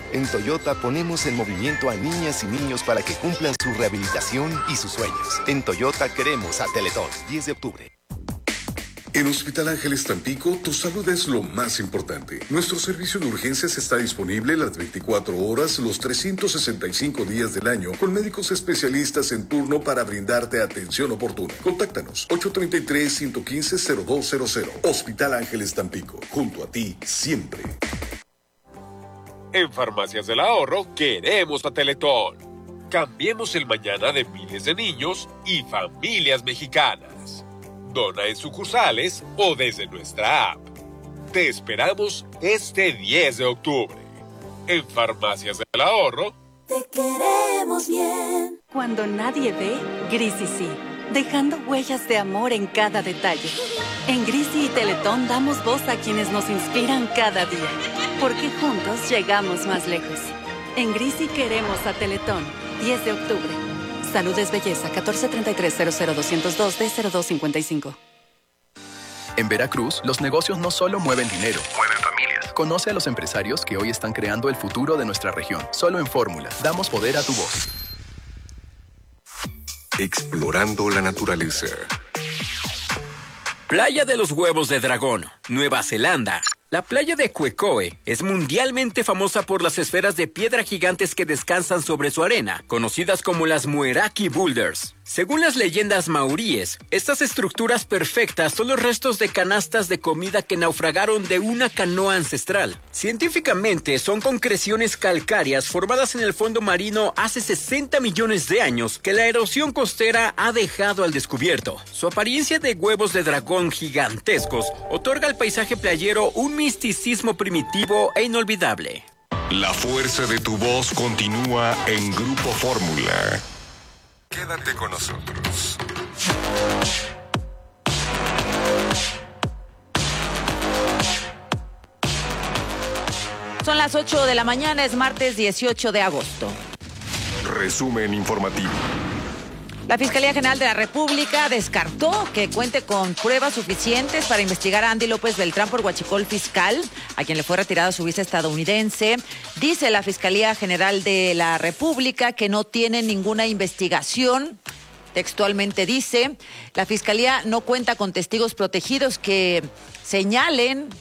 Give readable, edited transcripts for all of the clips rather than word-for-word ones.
En Toyota ponemos en movimiento a niñas y niños para que cumplan su rehabilitación y sus sueños. En Toyota queremos a Teletón. 10 de octubre. En Hospital Ángeles Tampico, tu salud es lo más importante. Nuestro servicio de urgencias está disponible las 24 horas, los 365 días del año, con médicos especialistas en turno para brindarte atención oportuna. Contáctanos, 833-115-0200. Hospital Ángeles Tampico, junto a ti, siempre. En Farmacias del Ahorro queremos a Teletón. Cambiemos el mañana de miles de niños y familias mexicanas. Dona en sucursales o desde nuestra app. Te esperamos este 10 de octubre. En Farmacias del Ahorro. Te queremos bien. Cuando nadie ve, Grisi sí. Dejando huellas de amor en cada detalle. En Grisi y Teletón damos voz a quienes nos inspiran cada día. Porque juntos llegamos más lejos. En Grisi queremos a Teletón. 10 de octubre. Salud es belleza. 1433-00202-D0255. En Veracruz, los negocios no solo mueven dinero, mueven familias. Conoce a los empresarios que hoy están creando el futuro de nuestra región. Solo en Fórmula. Damos poder a tu voz. Explorando la naturaleza. Playa de los Huevos de Dragón, Nueva Zelanda. La playa de Quecoe es mundialmente famosa por las esferas de piedra gigantes que descansan sobre su arena, conocidas como las Mueraki Boulders. Según las leyendas maoríes, estas estructuras perfectas son los restos de canastas de comida que naufragaron de una canoa ancestral. Científicamente, son concreciones calcáreas formadas en el fondo marino hace 60 millones de años que la erosión costera ha dejado al descubierto. Su apariencia de huevos de dragón gigantescos otorga al paisaje playero un misticismo primitivo e inolvidable. La fuerza de tu voz continúa en Grupo Fórmula. Quédate con nosotros. Son las 8 de la mañana, es martes 18 de agosto. Resumen informativo. La Fiscalía General de la República descartó que cuente con pruebas suficientes para investigar a Andy López Beltrán por huachicol fiscal, a quien le fue retirada su visa estadounidense. Dice la Fiscalía General de la República que no tiene ninguna investigación. Textualmente dice, la Fiscalía no cuenta con testigos protegidos que señalen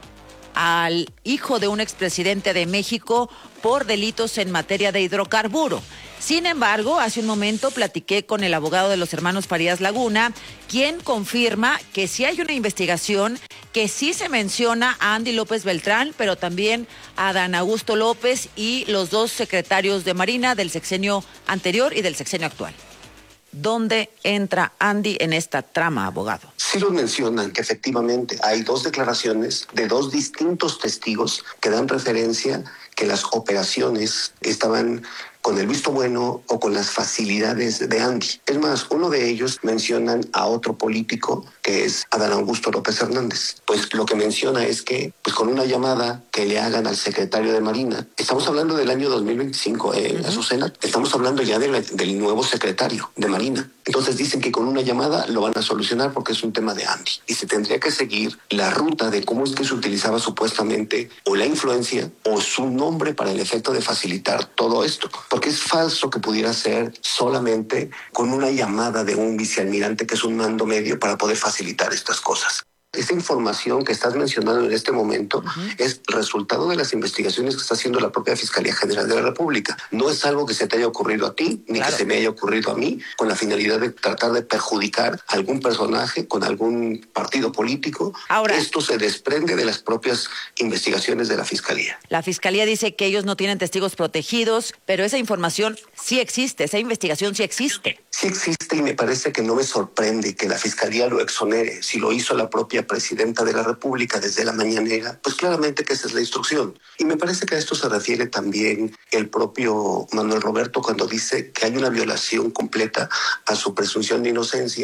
al hijo de un expresidente de México por delitos en materia de hidrocarburo. Sin embargo, hace un momento platiqué con el abogado de los hermanos Farías Laguna, quien confirma que sí hay una investigación, que sí se menciona a Andy López Beltrán, pero también a Adán Augusto López y los dos secretarios de Marina del sexenio anterior y del sexenio actual. ¿Dónde entra Andy en esta trama, abogado? Sí los mencionan que efectivamente hay dos declaraciones de dos distintos testigos que dan referencia que las operaciones estaban con el visto bueno o con las facilidades de Andy. Es más, uno de ellos mencionan a otro político que es Adán Augusto López Hernández. Pues lo que menciona es que pues con una llamada que le hagan al secretario de Marina, estamos hablando del año 2025, Azucena, estamos hablando ya del nuevo secretario de Marina. Entonces dicen que con una llamada lo van a solucionar porque es un tema de Andy. Y se tendría que seguir la ruta de cómo es que se utilizaba supuestamente o la influencia o su nombre para el efecto de facilitar todo esto. Porque es falso que pudiera ser solamente con una llamada de un vicealmirante que es un mando medio para poder facilitar estas cosas. Esta información que estás mencionando en este momento es resultado de las investigaciones que está haciendo la propia Fiscalía General de la República. No es algo que se te haya ocurrido a ti, ni que se me haya ocurrido a mí, con la finalidad de tratar de perjudicar a algún personaje con algún partido político. Ahora, esto se desprende de las propias investigaciones de la Fiscalía. La Fiscalía dice que ellos no tienen testigos protegidos, pero esa información sí existe, esa investigación sí existe. Sí existe y me parece que no me sorprende que la Fiscalía lo exonere. Si lo hizo la propia presidenta de la República desde la mañanera, pues claramente que esa es la instrucción. Y me parece que a esto se refiere también el propio Manuel Roberto cuando dice que hay una violación completa a su presunción de inocencia.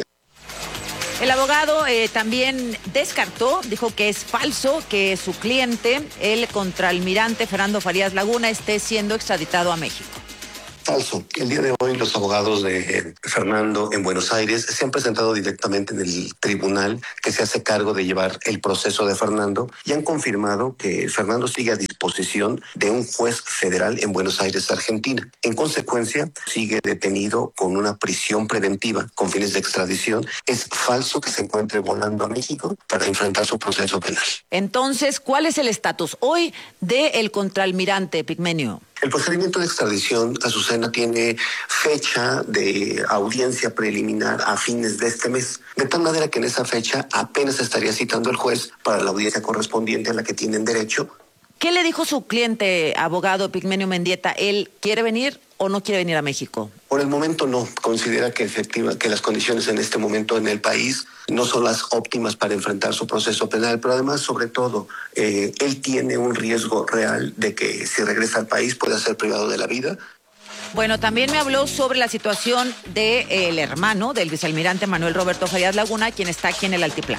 El abogado también descartó, dijo que es falso que su cliente, el contraalmirante Fernando Farías Laguna, esté siendo extraditado a México. Falso. El día de hoy los abogados de Fernando en Buenos Aires se han presentado directamente en el tribunal que se hace cargo de llevar el proceso de Fernando y han confirmado que Fernando sigue a disposición disposición de un juez federal en Buenos Aires, Argentina. En consecuencia, sigue detenido con una prisión preventiva con fines de extradición. Es falso que se encuentre volando a México para enfrentar su proceso penal. Entonces, ¿cuál es el estatus hoy del contraalmirante Epigmenio? El procedimiento de extradición, Azucena, tiene fecha de audiencia preliminar a fines de este mes, de tal manera que en esa fecha apenas estaría citando el juez para la audiencia correspondiente a la que tienen derecho. ¿Qué le dijo su cliente, abogado Epigmenio Mendieta? ¿Él quiere venir o no quiere venir a México? Por el momento no. Considera que las condiciones en este momento en el país no son las óptimas para enfrentar su proceso penal, pero además, sobre todo, él tiene un riesgo real de que si regresa al país pueda ser privado de la vida. Bueno, también me habló sobre la situación del hermano del vicealmirante Manuel Roberto Farías Laguna, quien está aquí en el altiplano.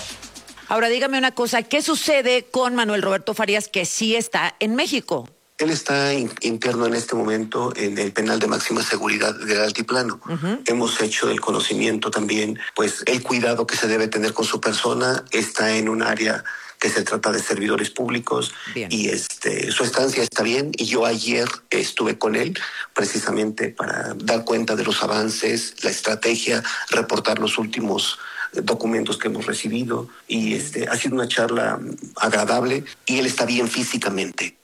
Ahora dígame una cosa, ¿qué sucede con Manuel Roberto Farías que sí está en México? Él está interno en este momento en el penal de máxima seguridad del altiplano. Hemos hecho el conocimiento también, pues el cuidado que se debe tener con su persona. Está en un área que se trata de servidores públicos. Bien. Y su estancia está bien, y yo ayer estuve con él precisamente para dar cuenta de los avances, la estrategia, reportar los últimos documentos que hemos recibido, y ha sido una charla agradable, y él está bien físicamente.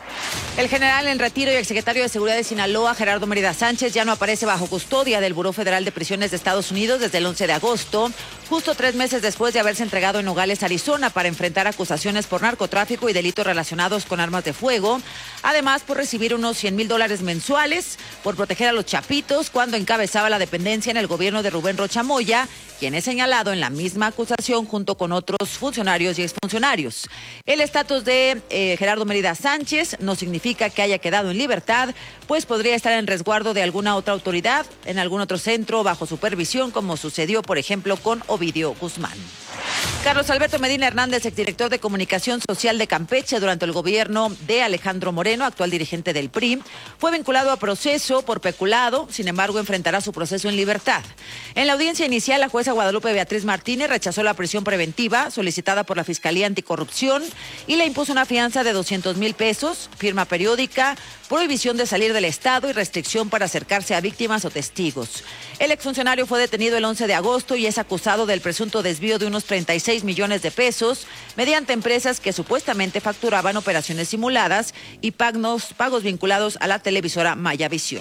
El general en retiro y exsecretario de Seguridad de Sinaloa, Gerardo Mérida Sánchez, ya no aparece bajo custodia del Buró Federal de Prisiones de Estados Unidos desde el 11 de agosto, justo 3 meses después de haberse entregado en Nogales, Arizona, para enfrentar acusaciones por narcotráfico y delitos relacionados con armas de fuego. Además, por recibir unos $100,000 mensuales por proteger a los chapitos cuando encabezaba la dependencia en el gobierno de Rubén Rocha Moya, quien es señalado en la misma acusación junto con otros funcionarios y exfuncionarios. El estatus de Gerardo Mérida Sánchez no significa que haya quedado en libertad, pues podría estar en resguardo de alguna otra autoridad, en algún otro centro bajo supervisión, como sucedió, por ejemplo, con Ovidio Guzmán. Carlos Alberto Medina Hernández, exdirector de Comunicación Social de Campeche durante el gobierno de Alejandro Moreno, actual dirigente del PRI, fue vinculado a proceso por peculado, sin embargo enfrentará su proceso en libertad. En la audiencia inicial, la jueza Guadalupe Beatriz Martínez rechazó la prisión preventiva solicitada por la Fiscalía Anticorrupción y le impuso una fianza de $200,000, firma periódica, prohibición de salir del estado y restricción para acercarse a víctimas o testigos. El exfuncionario fue detenido el 11 de agosto y es acusado del presunto desvío de unos 36 millones de pesos mediante empresas que supuestamente facturaban operaciones simuladas y pagos vinculados a la televisora Mayavisión.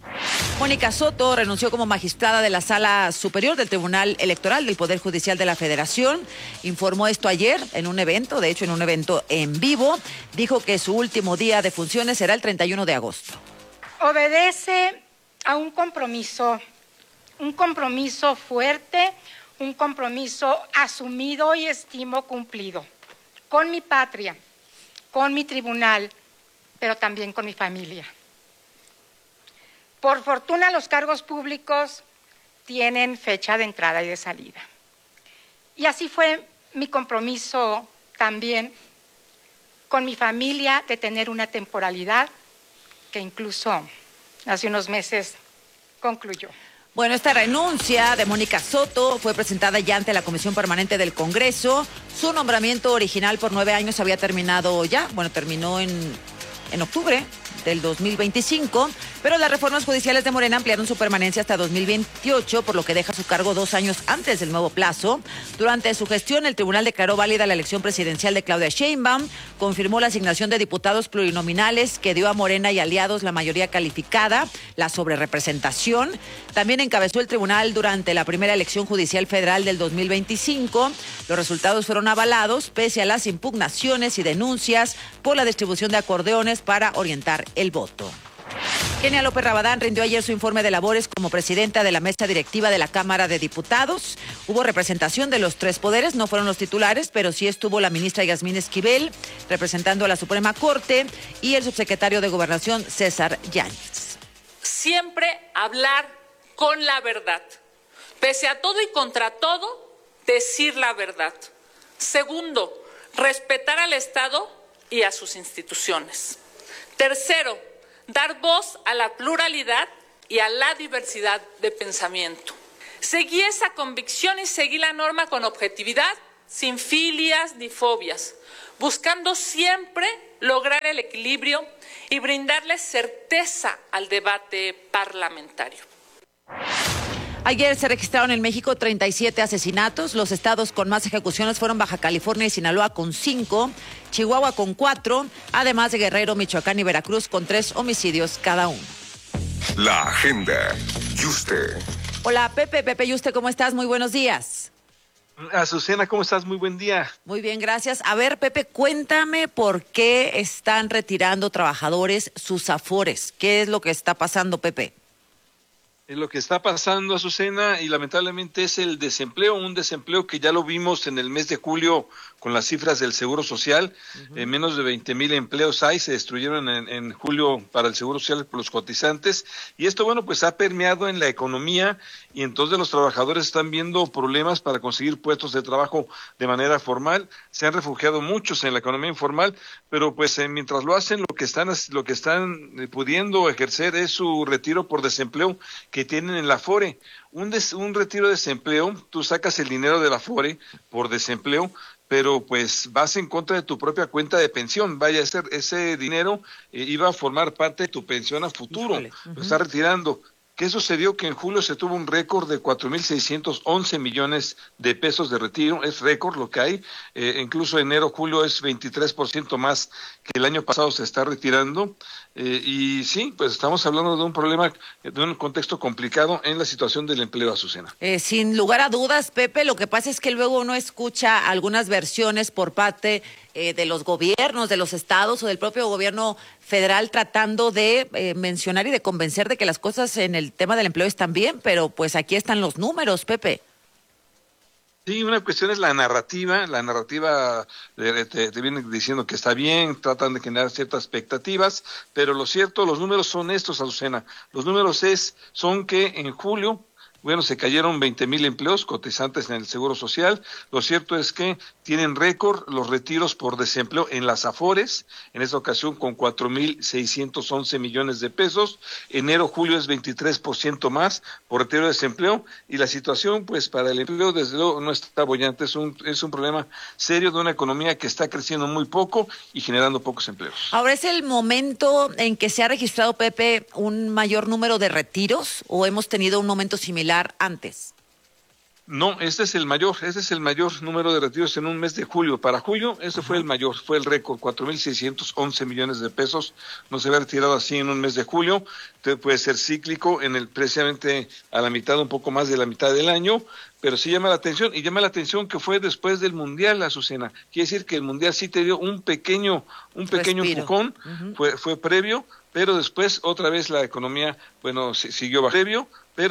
Mónica Soto renunció como magistrada de la Sala Superior del Tribunal Electoral del Poder Judicial de la Federación. Informó esto ayer en un evento, de hecho en un evento en vivo. Dijo que su último día de funciones será el 31 de agosto. Obedece a un compromiso fuerte, un compromiso asumido y estimo cumplido con mi patria, con mi tribunal, pero también con mi familia. Por fortuna, los cargos públicos tienen fecha de entrada y de salida. Y así fue mi compromiso también con mi familia de tener una temporalidad que incluso hace unos meses concluyó. Bueno, esta renuncia de Mónica Soto fue presentada ya ante la Comisión Permanente del Congreso. Su nombramiento original por 9 años había terminado ya, terminó en octubre del 2025, pero las reformas judiciales de Morena ampliaron su permanencia hasta 2028, por lo que deja su cargo 2 años antes del nuevo plazo. Durante su gestión, el tribunal declaró válida la elección presidencial de Claudia Sheinbaum, confirmó la asignación de diputados plurinominales que dio a Morena y aliados la mayoría calificada, la sobrerepresentación. También encabezó el tribunal durante la primera elección judicial federal del 2025. Los resultados fueron avalados pese a las impugnaciones y denuncias por la distribución de acordeones para orientar el voto. Kenia López Rabadán rindió ayer su informe de labores como presidenta de la mesa directiva de la Cámara de Diputados. Hubo representación de los 3 poderes, no fueron los titulares, pero sí estuvo la ministra Yasmín Esquivel representando a la Suprema Corte y el subsecretario de Gobernación César Yáñez. Siempre hablar con la verdad. Pese a todo y contra todo, decir la verdad. Segundo, respetar al Estado y a sus instituciones. Tercero, dar voz a la pluralidad y a la diversidad de pensamiento. Seguí esa convicción y seguí la norma con objetividad, sin filias ni fobias, buscando siempre lograr el el equilibrio y brindarle certeza al debate parlamentario. Ayer se registraron en México 37 asesinatos. Los estados con más ejecuciones fueron Baja California y Sinaloa con 5, Chihuahua con 4, además de Guerrero, Michoacán y Veracruz con 3 homicidios cada uno. La agenda. Yuste. Hola, Pepe Yuste, ¿cómo estás? Muy buenos días. Azucena, ¿cómo estás? Muy buen día. Muy bien, gracias. A ver, Pepe, cuéntame por qué están retirando trabajadores sus afores. ¿Qué es lo que está pasando, Pepe? Lo que está pasando, Azucena, y lamentablemente es el desempleo, un desempleo que ya lo vimos en el mes de julio con las cifras del Seguro Social. Menos de 20,000 empleos se destruyeron en julio para el Seguro Social por los cotizantes, y esto, bueno, pues ha permeado en la economía, y entonces los trabajadores están viendo problemas para conseguir puestos de trabajo de manera formal. Se han refugiado muchos en la economía informal, pero pues mientras lo hacen, lo que están pudiendo ejercer es su retiro por desempleo que tienen en la Afore. Un retiro de desempleo, tú sacas el dinero de la Afore por desempleo, pero pues vas en contra de tu propia cuenta de pensión. Vaya, ese dinero iba a formar parte de tu pensión a futuro. Lo está retirando. ¿Qué sucedió? Que en julio se tuvo un récord de 4,611 millones de pesos de retiro. Es récord lo que hay. Incluso enero, julio es 23% más que el año pasado se está retirando. Y sí, pues estamos hablando de un problema, de un contexto complicado en la situación del empleo, Azucena. Sin lugar a dudas, Pepe, lo que pasa es que luego uno escucha algunas versiones por parte de los gobiernos, de los estados o del propio gobierno federal tratando de mencionar y de convencer de que las cosas en el tema del empleo están bien, pero pues aquí están los números, Pepe. Sí, una cuestión es la narrativa te viene diciendo que está bien, tratan de generar ciertas expectativas, pero lo cierto, los números son estos, Azucena. Los números son que en julio, bueno, se cayeron 20,000 empleos cotizantes en el Seguro Social. Lo cierto es que tienen récord los retiros por desempleo en las Afores, en esta ocasión con 4,611 millones de pesos. Enero, julio es 23% más por retiro de desempleo, y la situación, pues, para el empleo, desde luego, no está bollante. Es un problema serio de una economía que está creciendo muy poco y generando pocos empleos. Ahora, ¿es el momento en que se ha registrado, Pepe, un mayor número de retiros, o hemos tenido un momento similar antes? No, este es el mayor número de retiros en un mes de julio. Para julio, ese fue el mayor, fue el récord, 4,611 millones de pesos. No se había retirado así en un mes de julio. Puede ser cíclico precisamente a la mitad, un poco más de la mitad del año, pero sí llama la atención, y llama la atención que fue después del Mundial, Azucena. Quiere decir que el Mundial sí te dio un pequeño empujón, fue previo, pero después otra vez la economía, bueno, siguió bajando.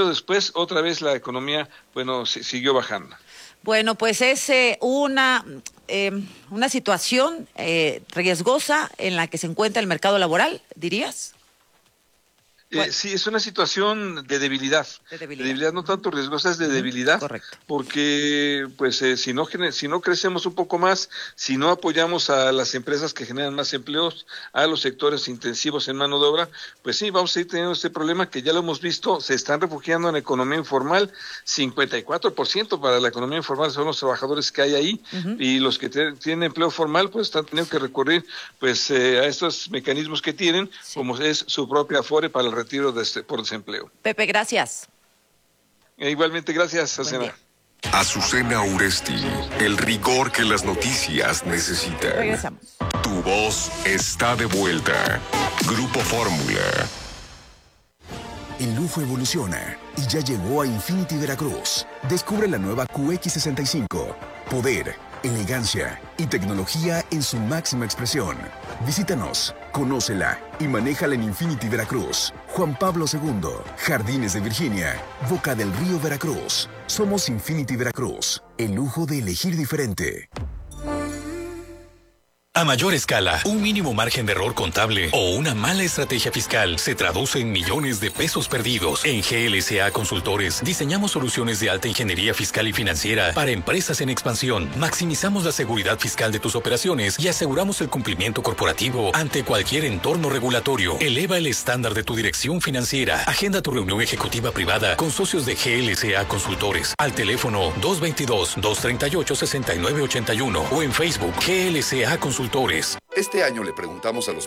Siguió bajando. Bueno, pues es una situación riesgosa en la que se encuentra el mercado laboral, ¿dirías? Sí, es una situación de debilidad. De debilidad, no tanto riesgosa, es de debilidad. Correcto. Porque, pues, si no crecemos un poco más, si no apoyamos a las empresas que generan más empleos, a los sectores intensivos en mano de obra, pues sí, vamos a ir teniendo este problema que ya lo hemos visto. Se están refugiando en la economía informal. 54% para la economía informal son los trabajadores que hay ahí, y los que tienen empleo formal, pues están teniendo que recurrir, pues, a estos mecanismos que tienen, como es su propia Afore para el retiro por desempleo. Pepe, gracias. Igualmente, gracias, Azucena. Azucena Uresti, el rigor que las noticias necesitan. Regresamos. Tu voz está de vuelta. Grupo Fórmula. El lujo evoluciona y ya llegó a Infinity Veracruz. Descubre la nueva QX65. Poder, elegancia y tecnología en su máxima expresión. Visítanos, conócela y manéjala en Infinity Veracruz. Juan Pablo II, Jardines de Virginia, Boca del Río, Veracruz. Somos Infinity Veracruz, el lujo de elegir diferente. A mayor escala, un mínimo margen de error contable o una mala estrategia fiscal se traduce en millones de pesos perdidos. En GLSA Consultores diseñamos soluciones de alta ingeniería fiscal y financiera para empresas en expansión. Maximizamos la seguridad fiscal de tus operaciones y aseguramos el cumplimiento corporativo ante cualquier entorno regulatorio. Eleva el estándar de tu dirección financiera. Agenda tu reunión ejecutiva privada con socios de GLSA Consultores al teléfono 222-238-6981 o en Facebook GLSA Consultores. Este año le preguntamos a los